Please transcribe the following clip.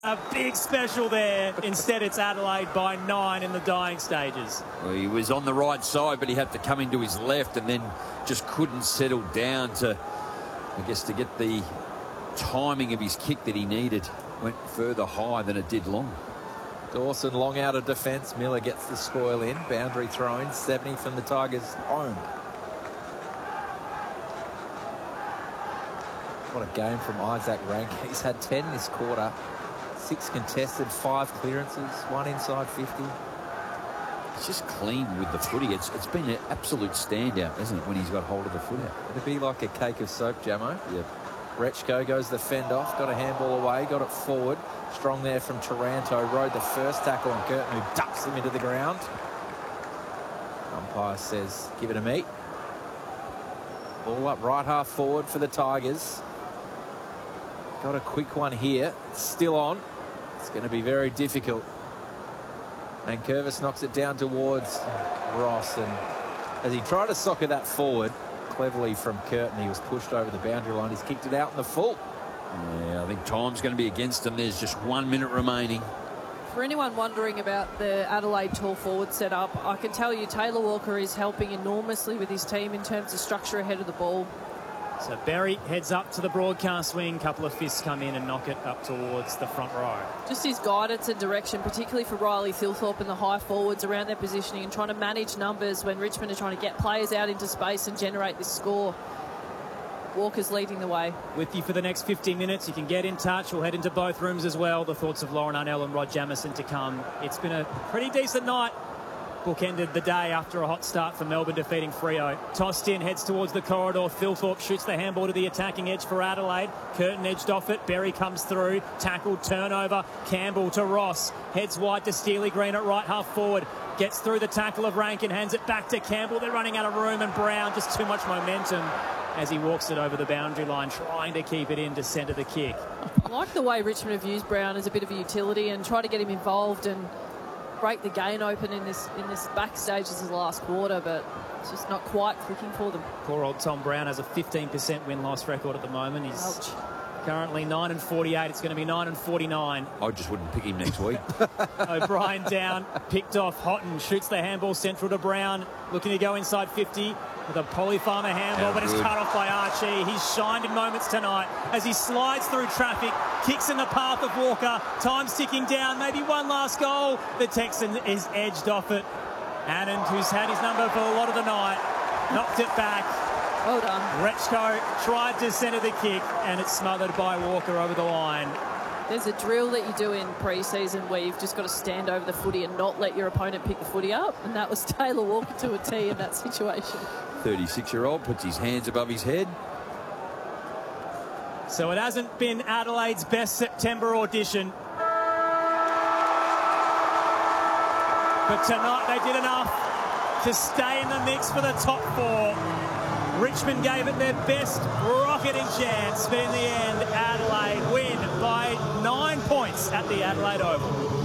A big special there. Instead, it's Adelaide by 9 in the dying stages. Well, he was on the right side, but he had to come into his left and then just couldn't settle down to, I guess, to get the timing of his kick that he needed. Went further high than it did long. Dawson long out of defence. Miller gets the spoil in. Boundary thrown. 70 from the Tigers own. What a game from Isaac Rank. He's had 10 this quarter. 6 contested, 5 clearances, 1 inside 50. It's just clean with the footy. It's been an absolute standout, hasn't it, when he's got hold of the footy? It'd be like a cake of soap, Jamo. Yep. Rechko goes the fend off, got a handball away, got it forward. Strong there from Taranto, rode the first tackle on Curtin, who ducks him into the ground. Umpire says, give it a meet. Ball up right half forward for the Tigers. Got a quick one here. Still on. It's going to be very difficult. And Curvis knocks it down towards Ross. And as he tried to soccer that forward, cleverly from Curtin, he was pushed over the boundary line. He's kicked it out in the full. Yeah, I think time's going to be against him. There's just 1 minute remaining. For anyone wondering about the Adelaide tall forward setup, I can tell you Taylor Walker is helping enormously with his team in terms of structure ahead of the ball. So Berry heads up to the broadcast wing. Couple of fists come in and knock it up towards the front row. Just his guidance and direction, particularly for Riley Thilthorpe and the high forwards around their positioning and trying to manage numbers when Richmond are trying to get players out into space and generate this score. Walker's leading the way. With you for the next 15 minutes. You can get in touch. We'll head into both rooms as well. The thoughts of Lauren Arnell and Rod Jamieson to come. It's been a pretty decent night. Bookended the day after a hot start for Melbourne defeating Freo. Tossed in, heads towards the corridor. Thilthorpe shoots the handball to the attacking edge for Adelaide. Curtin edged off it. Berry comes through. Tackled, turnover. Campbell to Ross. Heads wide to Steely Green at right half forward. Gets through the tackle of Rankin. Hands it back to Campbell. They're running out of room, and Brown just too much momentum as he walks it over the boundary line, trying to keep it in to centre the kick. I like the way Richmond have used Brown as a bit of a utility and try to get him involved and break the gain open in this back stages of the last quarter, but it's just not quite clicking for them. Poor old Tom Brown has a 15% win-loss record at the moment. He's currently 9-48. It's going to be 9-49. I just wouldn't pick him next week. O'Brien down, picked off. Houghton shoots the handball central to Brown, looking to go inside 50 with a Polyfarmer handball, but it's cut off by Archie. He's shined in moments tonight as he slides through traffic, kicks in the path of Walker. Time's ticking down, maybe one last goal. The Texan is edged off it. Anand, who's had his number for a lot of the night, knocked it back. Well done. Rechko tried to centre the kick, and it's smothered by Walker over the line. There's a drill that you do in pre-season where you've just got to stand over the footy and not let your opponent pick the footy up, and that was Taylor Walker to a T in that situation. 36-year-old puts his hands above his head. So it hasn't been Adelaide's best September audition, but tonight they did enough to stay in the mix for the top 4. Richmond gave it their best rocketing chance, but in the end, Adelaide win by 9 points at the Adelaide Oval.